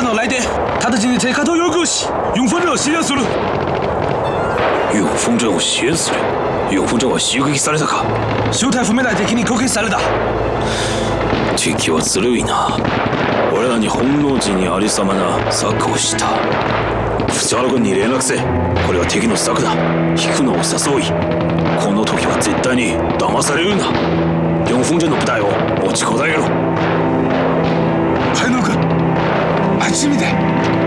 の来電。他的经济车卡头有个戏，永丰城を制圧する。 永丰城を支援する。永丰城は襲撃されたか。 正体不明な敵に攻撃された。 敵はずるいな。俺らに本能寺にありさまな策をした。藤原君に連絡せ。これは敵の策だ。引くのを誘い。この時は絶対に騙されるな。永丰城の部隊を持ちこたえろ。 海野君、あっち見て。